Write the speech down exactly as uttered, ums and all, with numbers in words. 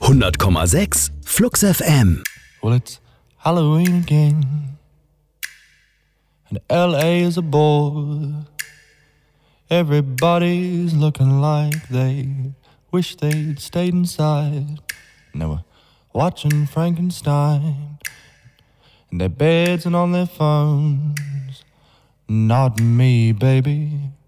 hundert Komma sechs Flux F M. Well, it's Halloween again, and L A is a bore. Everybody's looking like they wish they'd stayed inside. And they were watching Frankenstein in their beds and on their phones. Not me, baby.